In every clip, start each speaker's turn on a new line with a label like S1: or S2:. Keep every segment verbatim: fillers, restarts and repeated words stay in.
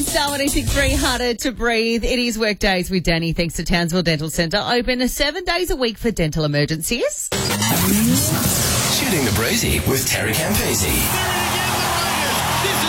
S1: Star one oh six point three, Harder to Breathe. It is work days with Danny, thanks to Townsville Dental Centre. Open seven days a week for dental emergencies.
S2: Shooting the Breezy with Terry Campese.
S3: This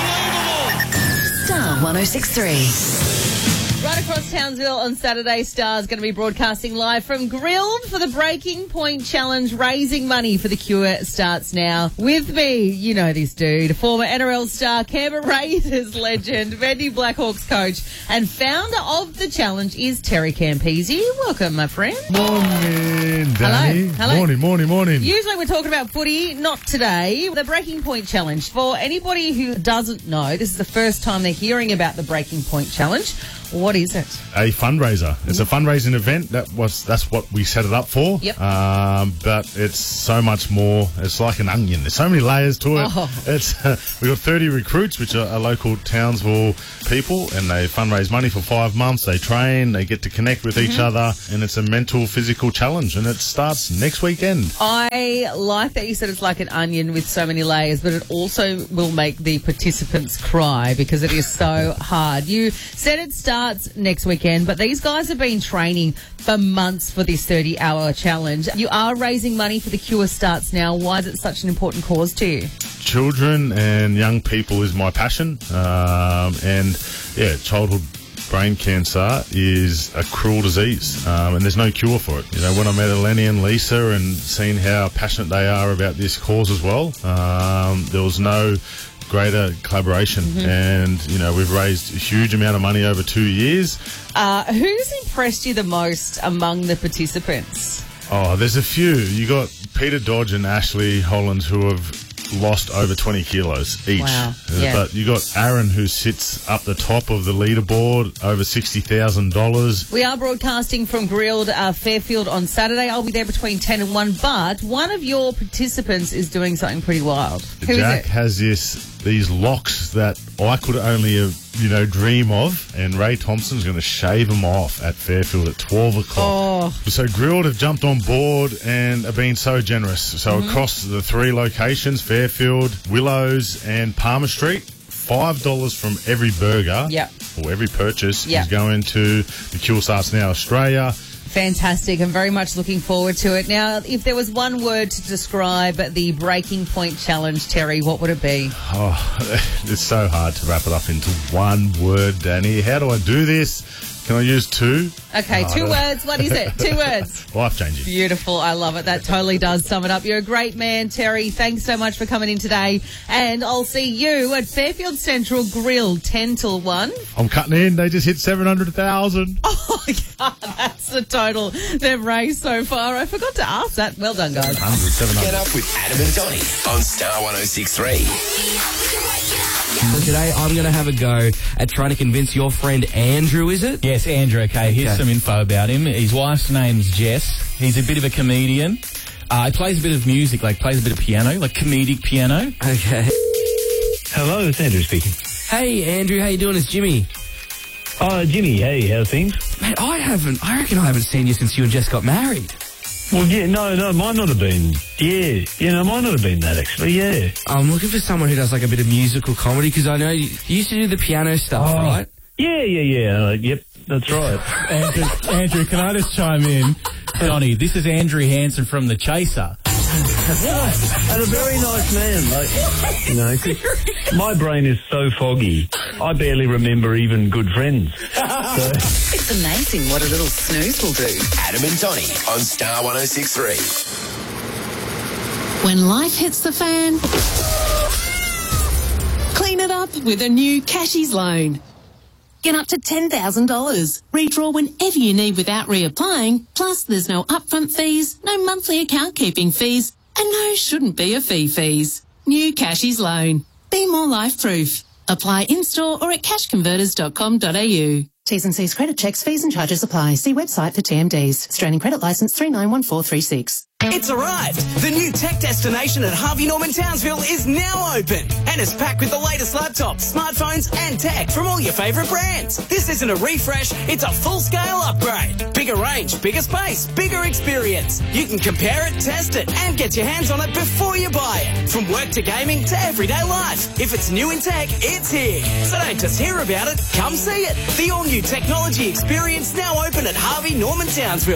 S3: is unbelievable.
S4: Star one oh six point three.
S1: Right across Townsville on Saturday, Star's going to be broadcasting live from Grilled for the Breaking Point Challenge. Raising money for the cure starts now. With me, you know this dude, former N R L star, Canberra Raiders legend, Vandy Blackhawks coach, and founder of the challenge is Terry Campese. Welcome, my friend.
S5: Morning, Danny.
S1: Hello. Hello.
S5: Morning, morning, morning.
S1: Usually we're talking about footy, not today. The Breaking Point Challenge. For anybody who doesn't know, this is the first time they're hearing about the Breaking Point Challenge. What is it?
S5: A fundraiser. It's a fundraising event. That was that's what we set it up for.
S1: Yep.
S5: Um, but it's so much more. It's like an onion. There's so many layers to it.
S1: Oh.
S5: It's uh, we got thirty recruits, which are, are local Townsville people, and they fundraise money for five months. They train. They get to connect with mm-hmm. each other, and it's a mental, physical challenge. And it starts next weekend.
S1: I like that you said it's like an onion with so many layers, but it also will make the participants cry because it is so hard. You said it starts next weekend, but these guys have been training for months for this thirty-hour challenge. You are raising money for the cure starts now. Why is it such an important cause to you?
S5: Children and young people is my passion, um, and yeah, childhood brain cancer is a cruel disease, um, and there's no cure for it. You know, when I met Eleni and Lisa and seen how passionate they are about this cause as well, um, there was no greater collaboration, mm-hmm. and you know, we've raised a huge amount of money over two years.
S1: Uh, who's impressed you the most among the participants?
S5: Oh, there's a few. You got Peter Dodge and Ashley Hollands who have lost over twenty kilos each.
S1: Wow. Yeah.
S5: But you got Aaron who sits up the top of the leaderboard, over sixty thousand dollars.
S1: We are broadcasting from Grilled uh, Fairfield on Saturday. I'll be there between ten and one, but one of your participants is doing something pretty wild. Who
S5: Jack
S1: is it?
S5: has this these locks that I could only uh, you know, dream of, and Ray Thompson's going to shave them off at Fairfield at twelve o'clock.
S1: Oh.
S5: So Grilled have jumped on board and have been so generous. So
S1: mm-hmm. across
S5: the three locations, Fairfield, Willows and Palmer Street, five dollars from every burger
S1: yep.
S5: or every purchase
S1: yep.
S5: is going to the Cure Starts Now Australia.
S1: Fantastic. I'm very much looking forward to it. Now, if there was one word to describe the Breaking Point Challenge, Terry, what would it be?
S5: Oh, it's so hard to wrap it up into one word, Danny. How do I do this? Can I use two?
S1: Okay,
S5: oh,
S1: two words. What is it? Two words.
S5: Life-changing.
S1: Beautiful. I love it. That totally does sum it up. You're a great man, Terry. Thanks so much for coming in today. And I'll see you at Fairfield Central Grill, ten till one.
S5: I'm cutting in. They just hit seven hundred thousand.
S1: Oh, God, that's the total they've raised so far. I forgot to ask that. Well done, guys.
S5: one hundred, seven hundred.
S2: Get up with Adam and Donny on Star one oh six point three.
S6: So today I'm going to have a go at trying to convince your friend Andrew, is it?
S7: Yes, Andrew. Okay, here's
S6: Okay.
S7: some info about him. His wife's name's Jess. He's a bit of a comedian. Uh, he plays a bit of music, like plays a bit of piano, like comedic piano.
S6: Okay.
S8: Hello, it's Andrew speaking.
S6: Hey, Andrew, how you doing? It's Jimmy.
S8: Oh, Jimmy, hey, how's things?
S6: Mate, I haven't, I reckon I haven't seen you since you and Jess got married.
S8: Well, yeah, no, no, might not have been, yeah, yeah, no, might not have been that, actually, yeah.
S6: I'm looking for someone who does like a bit of musical comedy, because I know you, you used to do the piano stuff,
S8: Oh.
S6: right?
S8: Yeah, yeah, yeah, uh, yep, that's right.
S7: Andrew, Andrew, can I just chime in? Donny, this is Andrew Hansen from The Chaser.
S8: And a very nice man, like, you know, 'cause my brain is so foggy, I barely remember even good friends. So.
S4: It's amazing what a little snooze will do.
S2: Adam and Donny on Star one oh six point three.
S9: When life hits the fan, clean it up with a new Cashies loan. Get up to ten thousand dollars. Redraw whenever you need without reapplying. Plus, there's no upfront fees, no monthly account keeping fees, and no shouldn't be a fee fees. New Cashies loan. Be more life-proof. Apply in-store or at cash converters dot com dot a u. T's and C's credit checks, fees and charges apply. See website for T M Ds. Australian Credit Licence three nine one four three six.
S10: It's arrived! The new tech destination at Harvey Norman Townsville is now open and is packed with the latest laptops, smartphones and tech from all your favourite brands. This isn't a refresh, it's a full-scale upgrade. Bigger range, bigger space, bigger experience. You can compare it, test it and get your hands on it before you buy it. From work to gaming to everyday life. If it's new in tech, it's here. So don't just hear about it, come see it. The all-new technology experience now open at Harvey Norman Townsville.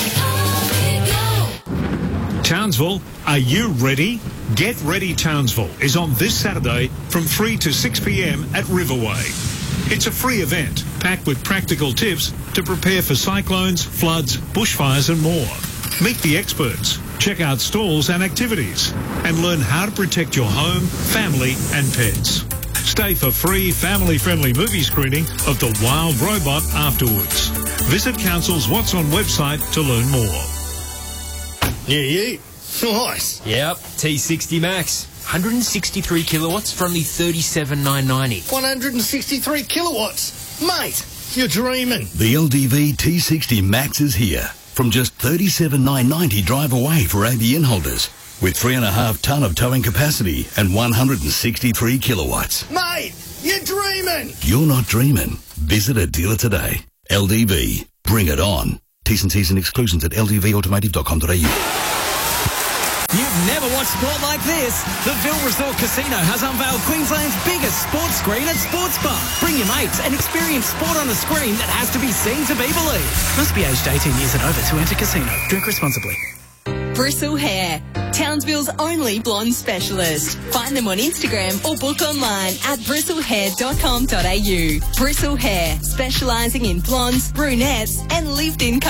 S11: Townsville, are you ready? Get Ready Townsville is on this Saturday from three to six p m at Riverway. It's a free event packed with practical tips to prepare for cyclones, floods, bushfires and more. Meet the experts, check out stalls and activities, and learn how to protect your home, family and pets. Stay for free family-friendly movie screening of The Wild Robot afterwards. Visit Council's What's On website to learn more.
S12: Yeah, yeah. Nice.
S13: Yep, T sixty Max. one hundred sixty-three kilowatts for only thirty-seven thousand nine hundred ninety.
S12: one hundred sixty-three kilowatts. Mate, you're dreaming.
S14: The L D V T sixty Max is here. From just thirty-seven thousand nine hundred ninety drive away for A B N holders. With three and a half tonne of towing capacity and one hundred sixty-three kilowatts.
S12: Mate, you're dreaming.
S14: You're not dreaming. Visit a dealer today. L D V. Bring it on. T's and C's and exclusions at l d v automotive dot com dot a u.
S10: You've never watched sport like this. The Ville Resort Casino has unveiled Queensland's biggest sports screen at Sports Bar. Bring your mates and experience sport on a screen that has to be seen to be believed. Must be aged eighteen years and over to enter casino. Drink responsibly.
S15: Bristle Hair, Townsville's only blonde specialist. Find them on Instagram or book online at bristle hair dot com dot a u. Bristle Hair, specialising in blondes, brunettes and lived-in